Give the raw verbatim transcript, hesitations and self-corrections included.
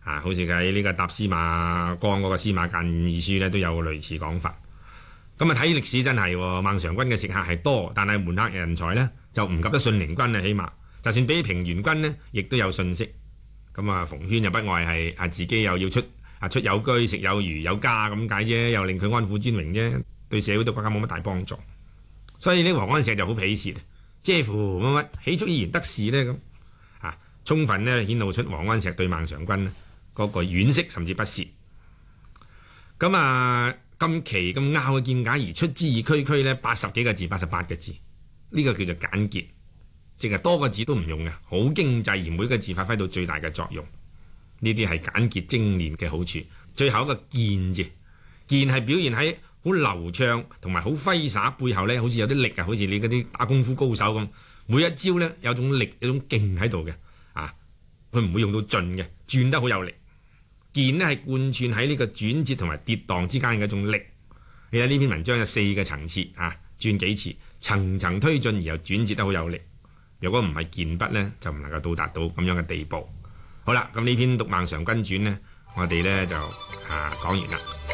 啊，好似喺呢個答司馬光嗰個司馬諫議書咧，都有類似講法。咁啊睇歷史真係孟嘗君嘅食客係多，但係門客人才呢，就唔及得信陵君啊。起碼就算比平原君呢，亦都有信息。咁啊馮諼又不外係啊自己又要出啊出有居食有餘有家咁解啫，又令佢安撫尊榮啫，對社會對國家冇乜大幫助。所以呢王安石就好鄙視，嗟乎乜乜豈足以言得事呢？咁啊，充分呢顯露出王安石對孟嘗君嗰個惋惜甚至不屑。咁啊咁奇咁拗嘅見解而出之以區區呢，八十幾個字，八十八個字，呢、這個叫做簡潔，即係多個字都唔用嘅，好經濟，而每個字發揮到最大嘅作用。呢啲係簡潔精煉嘅好處。最後一個健字，健係表現喺好流暢同埋好揮灑背後呢，好似有啲力啊，好似你嗰啲打功夫高手咁，每一招呢，有種力有種勁喺度嘅啊，佢唔會用到盡嘅，轉得好有力。健呢係貫穿喺呢個轉折同埋跌宕之間嘅一種力。你睇呢篇文章有四個層次啊，轉幾次，層層推進而又轉折得好有力。如果唔係健筆呢，就唔能夠到達到咁樣嘅地步。好啦，咁呢篇《讀孟嘗君傳》呢，我哋呢就啊講完啦。